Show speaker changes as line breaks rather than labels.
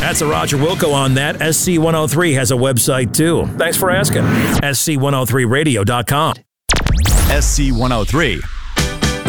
That's a Roger Wilco on that. SC103 has a website too. Thanks for asking. SC103radio.com.
SC103